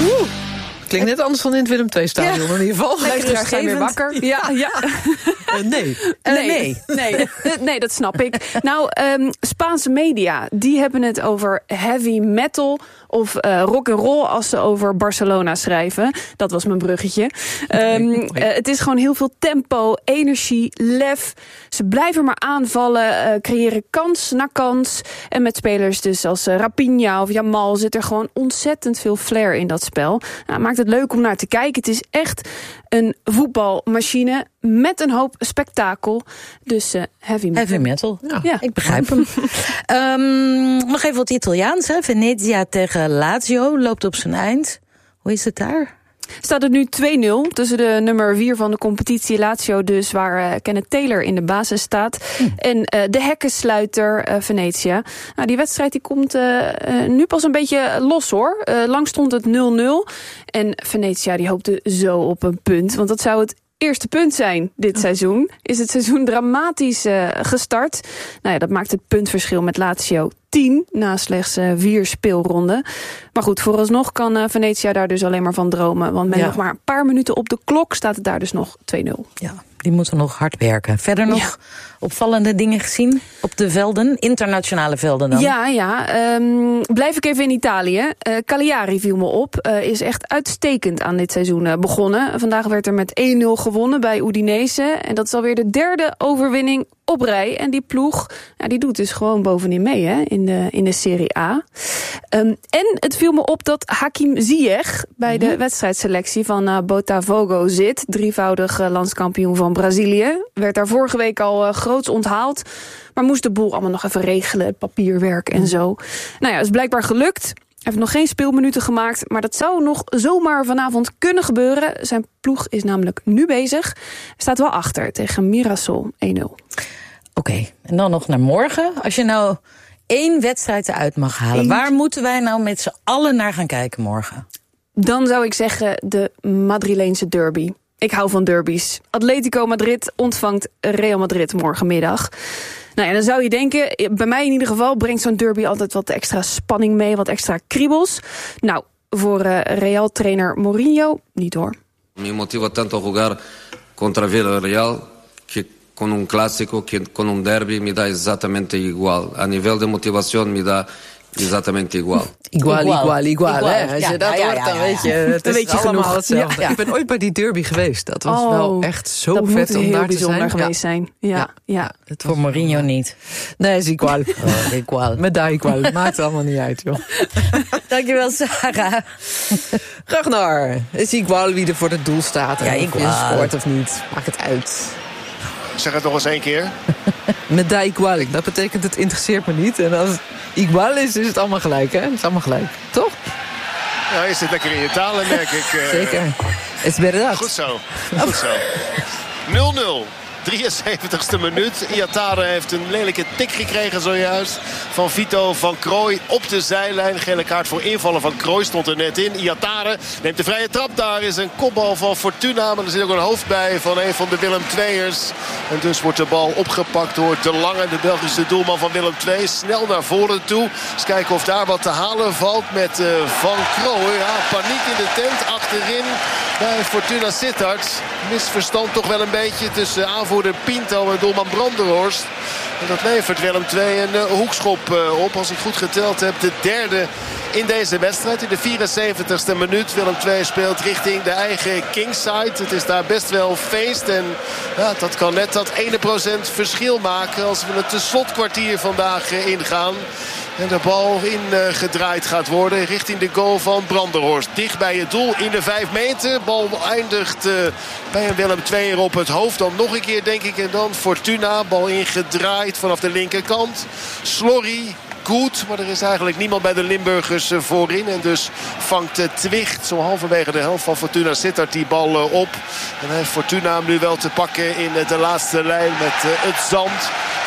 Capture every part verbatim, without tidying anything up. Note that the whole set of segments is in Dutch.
Oeh. Klinkt net anders dan in het Willem twee stadion ja. in ieder geval. Luisteraars zijn weer wakker. Ja, ja. Uh, nee. Uh, nee. Nee. Nee. Nee, dat snap ik. Nou, um, Spaanse media, die hebben het over heavy metal of uh, rock and roll als ze over Barcelona schrijven. Dat was mijn bruggetje. Um, uh, het is gewoon heel veel tempo, energie, lef. Ze blijven maar aanvallen, uh, creëren kans na kans. En met spelers dus als uh, Raphinha of Yamal zit er gewoon ontzettend veel flair in dat spel. Nou, maakt het leuk om naar te kijken. Het is echt een voetbalmachine met een hoop spektakel. Dus uh, heavy metal. Heavy metal, ja. ja. Ik begrijp hem. um, nog even wat Italiaans. Hè? Venezia tegen Lazio loopt op zijn eind. Hoe is het daar? Staat het nu twee nul tussen de nummer vier van de competitie Lazio dus, waar uh, Kenneth Taylor in de basis staat. Hm. En uh, de hekkensluiter uh, Venezia. Nou, die wedstrijd die komt uh, uh, nu pas een beetje los hoor. Uh, lang stond het nul nul. En Venezia die hoopte zo op een punt. Want dat zou het eerste punt zijn dit seizoen. Is het seizoen dramatisch uh, gestart. Nou ja, dat maakt het puntverschil met Lazio tien na slechts uh, vier speelronden. Maar goed, vooralsnog kan uh, Venezia daar dus alleen maar van dromen. Want met ja. nog maar een paar minuten op de klok staat het daar dus nog twee nul. Ja, die moeten nog hard werken. Verder nog ja. opvallende dingen gezien op de velden? Internationale velden dan? Ja, ja. Um, blijf ik even in Italië. Uh, Cagliari viel me op. Uh, is echt uitstekend aan dit seizoen uh, begonnen. Vandaag werd er met één nul gewonnen bij Udinese. En dat is alweer de derde overwinning op rij. En die ploeg, ja, die doet dus gewoon bovenin mee hè, in, de, in de Serie A. Um, en het viel me op dat Hakim Ziyech bij de mm-hmm. wedstrijdselectie van uh, Botafogo zit. Drievoudig uh, landskampioen van Brazilië. Werd daar vorige week al uh, groots onthaald. Maar moest de boel allemaal nog even regelen. Het papierwerk en zo. Nou ja, is blijkbaar gelukt. Hij heeft nog geen speelminuten gemaakt. Maar dat zou nog zomaar vanavond kunnen gebeuren. Zijn ploeg is namelijk nu bezig. Staat wel achter tegen Mirassol één nul. Oké, okay, en dan nog naar morgen. Als je nou één wedstrijd eruit mag halen. Eén... Waar moeten wij nou met z'n allen naar gaan kijken morgen? Dan zou ik zeggen de Madrileense derby. Ik hou van derbies. Atletico Madrid ontvangt Real Madrid morgenmiddag. Nou ja, dan zou je denken, bij mij in ieder geval brengt zo'n derby altijd wat extra spanning mee, wat extra kriebels. Nou, voor uh, Real-trainer Mourinho niet hoor. Mi motiva tanto jugar contra Villarreal que con un clásico, que con un derby me da exactamente igual. A nivel de motivación me da exactamente igual. Igual, igual, igual, igual hè? Als ja, je dat ja, hoort, ja, dan ja, weet je, het is weet je allemaal genoeg. hetzelfde. Ja, ja. Ik ben ooit bij die derby geweest. Dat was oh, wel echt zo dat vet moet om heel daar te bijzonder zijn. geweest ja. zijn. Ja, ja. ja. Het Voor Mourinho niet. Nee, is igual. Oh, igual. Met daar igual. Maakt allemaal niet uit, joh. Dankjewel, Sarah. Ragnar, is igual wie er voor het doel staat. Ja, of je scoort of niet. Maakt het uit. Zeg het nog eens één keer. Met da igual. Dat betekent het interesseert me niet. En als het igual is, is het allemaal gelijk, hè? Het is allemaal gelijk, toch? Ja, je zit lekker in je talen, merk ik. Uh... Zeker. Es verdad. Goed zo. Goed zo. nul nul. drieënzeventigste minuut. Iatare heeft een lelijke tik gekregen zojuist van Vito van Krooi op de zijlijn. Gele kaart voor invallen van Krooi stond er net in. Iatare neemt de vrije trap. Daar is een kopbal van Fortuna. Maar er zit ook een hoofd bij van een van de Willem tweeërs. En dus wordt de bal opgepakt door De Lange, de Belgische doelman van Willem twee. Snel naar voren toe. Eens kijken of daar wat te halen valt met uh, Van Krooi. Ja, paniek in de tent achterin bij Fortuna Sittard. Misverstand toch wel een beetje tussen aanvoerder Pinto en doelman Brandenhorst. En dat levert Willem twee een uh, hoekschop uh, op. Als ik goed geteld heb, de derde in deze wedstrijd. In de vierenzeventigste minuut. Willem twee speelt richting de eigen Kingside. Het is daar best wel feest. En ja, dat kan net dat ene procent verschil maken als we het slotkwartier vandaag uh, ingaan. En de bal ingedraaid gaat worden richting de goal van Brandenhorst. Dicht bij het doel in de vijf meter. Bal eindigt uh, bij een Willem tweeër op het hoofd. Dan nog een keer denk ik. En dan Fortuna. Bal ingedraaid vanaf de linkerkant. Slorry. Goed, maar er is eigenlijk niemand bij de Limburgers voorin. En dus vangt Twicht zo halverwege de helft van Fortuna Sittard die bal op. En heeft Fortuna hem nu wel te pakken in de laatste lijn met het zand.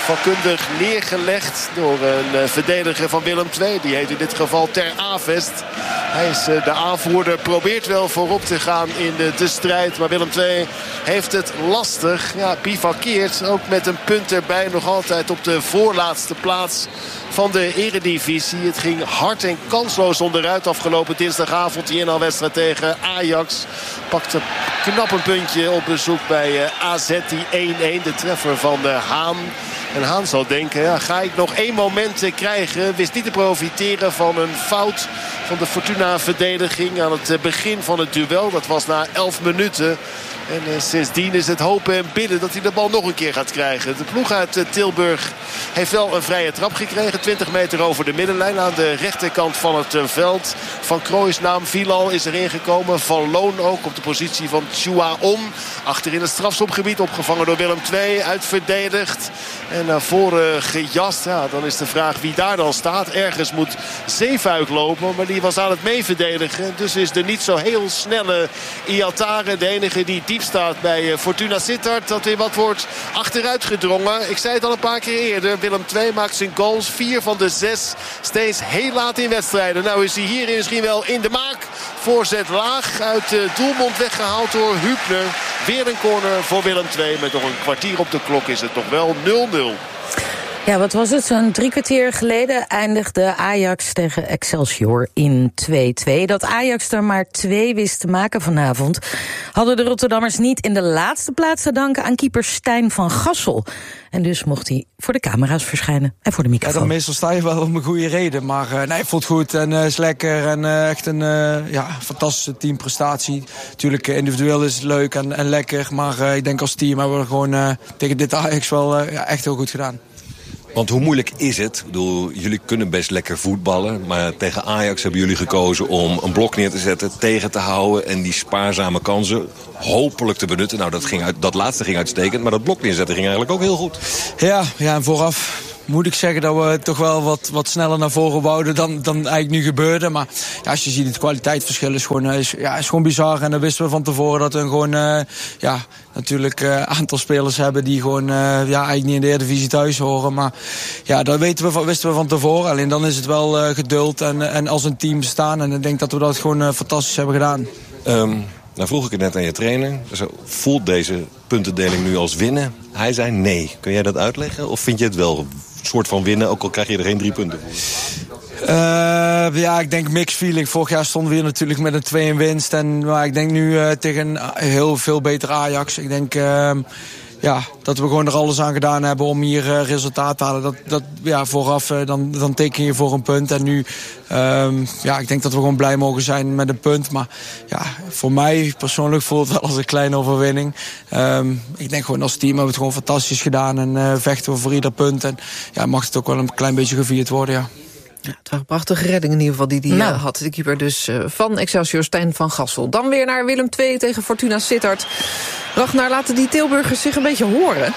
vakkundig neergelegd door een verdediger van Willem twee. Die heet in dit geval Ter Avest. Hij is de aanvoerder, probeert wel voorop te gaan in de, de strijd. Maar Willem twee heeft het lastig. Ja, bivakkeert ook met een punt erbij. Nog altijd op de voorlaatste plaats van de eredivisie. Het ging hard en kansloos onderuit afgelopen dinsdagavond. Die inhaalwedstrijd tegen Ajax. Pakte knap een puntje op bezoek bij A Z, die één-één. De treffer van de Haan. En Haan zal denken, ja, ga ik nog één moment krijgen. Wist niet te profiteren van een fout van de Fortuna-verdediging aan het begin van het duel. Dat was na elf minuten. En uh, sindsdien is het hopen en bidden dat hij de bal nog een keer gaat krijgen. De ploeg uit uh, Tilburg heeft wel een vrije trap gekregen. twintig meter over de middenlijn aan de rechterkant van het uh, veld. Van Crooijs naam Vilal is erin gekomen. Van Loon ook op de positie van Chouaon. Achter in het strafschopgebied opgevangen door Willem twee. Uitverdedigd en naar voren gejast. Ja, dan is de vraag wie daar dan staat. Ergens moet Zeefuik lopen, maar die was aan het meeverdedigen. Dus is de niet zo heel snelle Iatare de enige die diep staat bij Fortuna Sittard. Dat weer wat wordt achteruit gedrongen. Ik zei het al een paar keer eerder. Willem twee maakt zijn goals. Vier van de zes. Steeds heel laat in wedstrijden. Nou is hij hier misschien wel in de maak. Voorzet laag. Uit de doelmond weggehaald door Hübner. Weer een corner voor Willem twee. Met nog een kwartier op de klok is het nog wel nul nul. Ja, wat was het? Zo'n drie kwartier geleden eindigde Ajax tegen Excelsior in twee-twee. Dat Ajax er maar twee wist te maken vanavond hadden de Rotterdammers niet in de laatste plaats te danken aan keeper Stijn van Gassel. En dus mocht hij voor de camera's verschijnen en voor de microfoon. Ja, dan meestal sta je wel om een goede reden. Maar uh, nee, het voelt goed en uh, is lekker. En uh, echt een uh, ja, fantastische teamprestatie. Natuurlijk, uh, individueel is het leuk en, en lekker. Maar uh, ik denk als team hebben we gewoon uh, tegen dit Ajax wel uh, ja, echt heel goed gedaan. Want hoe moeilijk is het? Ik bedoel, jullie kunnen best lekker voetballen. Maar tegen Ajax hebben jullie gekozen om een blok neer te zetten, tegen te houden en die spaarzame kansen hopelijk te benutten. Nou, dat, ging uit, dat laatste ging uitstekend, maar dat blok neerzetten ging eigenlijk ook heel goed. Ja, ja, en vooraf moet ik zeggen dat we toch wel wat, wat sneller naar voren wouden dan, dan eigenlijk nu gebeurde. Maar ja, als je ziet, het kwaliteitsverschil is gewoon, is, ja, is gewoon bizar. En dan wisten we van tevoren dat we gewoon uh, ja, natuurlijk een uh, aantal spelers hebben die gewoon uh, ja, eigenlijk niet in de Eredivisie thuis horen. Maar ja, dat weten we, wisten we van tevoren. Alleen dan is het wel uh, geduld en, en als een team staan. En ik denk dat we dat gewoon uh, fantastisch hebben gedaan. Um, nou vroeg ik het net aan je trainer. Zo, voelt deze puntendeling nu als winnen? Hij zei nee. Kun jij dat uitleggen? Of vind je het wel een soort van winnen, ook al krijg je er geen drie punten voor? Uh, ja, ik denk mixed feeling. Vorig jaar stonden we hier natuurlijk met een twee in winst. En, maar ik denk nu uh, tegen een heel veel beter Ajax. Ik denk uh, ja, dat we gewoon er alles aan gedaan hebben om hier uh, resultaat te halen. Dat, dat, ja, vooraf uh, dan, dan teken je voor een punt. En nu, um, ja, ik denk dat we gewoon blij mogen zijn met een punt. Maar ja, voor mij persoonlijk voelt het wel als een kleine overwinning. Um, ik denk gewoon als team hebben we het gewoon fantastisch gedaan. En uh, vechten we voor ieder punt. En ja, mag het ook wel een klein beetje gevierd worden, ja. Ja, het was een prachtige redding in ieder geval die hij nou. uh, had. De keeper dus uh, van Excelsior, Stijn van Gassel. Dan weer naar Willem twee tegen Fortuna Sittard. Ragnar, laten die Tilburgers zich een beetje horen?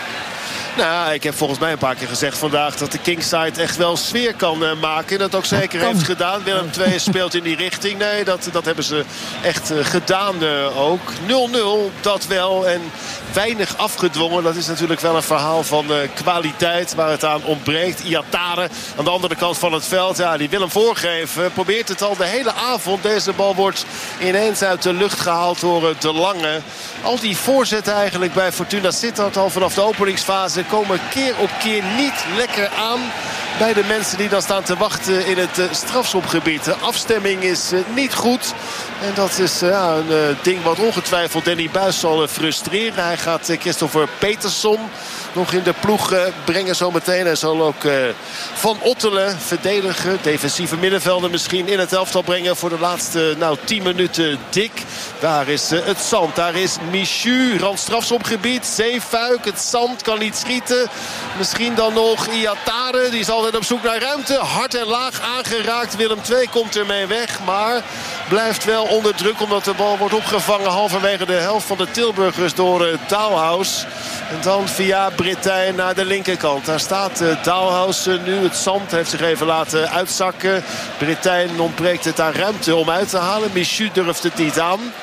Nou, ik heb volgens mij een paar keer gezegd vandaag dat de Kingside echt wel sfeer kan uh, maken. Dat ook zeker heeft gedaan. Willem twee speelt in die richting. Nee, dat, dat hebben ze echt uh, gedaan uh, ook. nul nul, dat wel. En weinig afgedwongen. Dat is natuurlijk wel een verhaal van uh, kwaliteit waar het aan ontbreekt. Iatare aan de andere kant van het veld. Ja, die wil hem voorgeven. Probeert het al de hele avond. Deze bal wordt ineens uit de lucht gehaald door uh, De Lange. Al die voorzetten eigenlijk bij Fortuna Sittard al vanaf de openingsfase komen keer op keer niet lekker aan bij de mensen die dan staan te wachten in het uh, strafschopgebied. De afstemming is uh, niet goed. En dat is uh, ja, een uh, ding wat ongetwijfeld Danny Buijs zal uh, frustreren. Hij gaat uh, Christopher Peterson nog in de ploeg uh, brengen zometeen. Hij zal ook uh, Van Ottelen verdedigen. Defensieve middenvelder misschien in het elftal brengen voor de laatste nou, tien minuten dik. Daar is uh, het zand. Daar is Michu. Rand strafschopgebied. Zeefuik. Het zand kan niet schieten. Misschien dan nog Iatare. Die is altijd op zoek naar ruimte. Hard en laag aangeraakt. Willem twee komt ermee weg. Maar blijft wel onder druk omdat de bal wordt opgevangen halverwege de helft van de Tilburgers door uh, Dalhaus. En dan via Britijn naar de linkerkant. Daar staat uh, Dalhaus uh, nu. Het zand heeft zich even laten uitzakken. Britijn ontbreekt het aan ruimte om uit te halen. Michu durft het niet aan.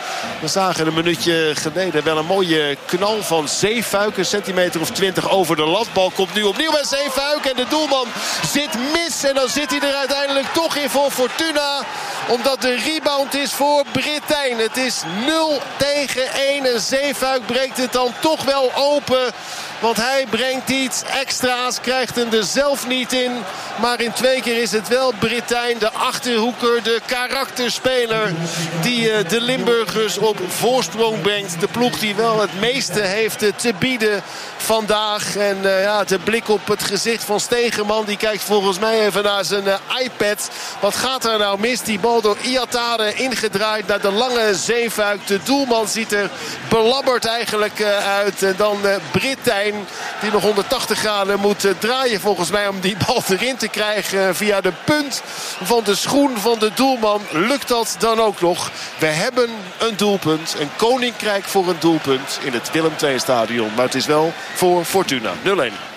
We zagen een minuutje geleden wel een mooie knal van Zeefuik. Een centimeter of twintig over de lat. Bal komt nu opnieuw bij Zeefuik. En de doelman zit mis. En dan zit hij er uiteindelijk toch in voor Fortuna. Omdat de rebound is voor Britijn. Het is nul tegen één. En Zeefuik breekt het dan toch wel open. Want hij brengt iets extra's, krijgt hem er zelf niet in. Maar in twee keer is het wel Britijn, de Achterhoeker, de karakterspeler... die uh, de Limburgers op voorsprong brengt. De ploeg die wel het meeste heeft uh, te bieden vandaag. En uh, ja, de blik op het gezicht van Stegeman. Die kijkt volgens mij even naar zijn uh, iPad. Wat gaat er nou mis? Die bal door Iatare ingedraaid naar de lange Zeefuik. De doelman ziet er belabberd eigenlijk uh, uit. En dan uh, Britijn, die nog honderdtachtig graden moet uh, draaien volgens mij om die bal erin te krijgen. Uh, via de punt van de schoen van de doelman lukt dat dan ook nog. We hebben een doelpunt. Een koninkrijk voor een doelpunt in het Willem twee stadion. Maar het is wel voor Fortuna. nul één.